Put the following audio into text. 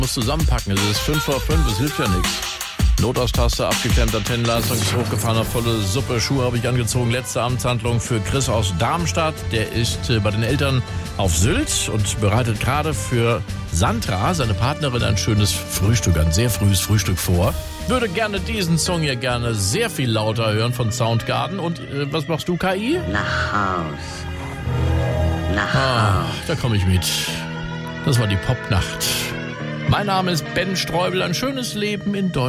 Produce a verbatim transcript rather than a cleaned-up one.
Muss zusammenpacken, es ist fünf vor fünf, es hilft ja nichts. Notaustaste, abgeklemmte Antennenleistung, ist hochgefahren, volle Suppe, Schuhe habe ich angezogen. Letzte Amtshandlung für Chris aus Darmstadt. Der ist äh, bei den Eltern auf Sylt und bereitet gerade für Sandra, seine Partnerin, ein schönes Frühstück, ein sehr frühes Frühstück vor. Würde gerne diesen Song hier gerne sehr viel lauter hören von Soundgarden. Und äh, was machst du, K I? Nach Haus. Nach Ah, Haus. da komme ich mit. Das war die Popnacht. Mein Name ist Ben Streubel. Ein schönes Leben in Deutschland.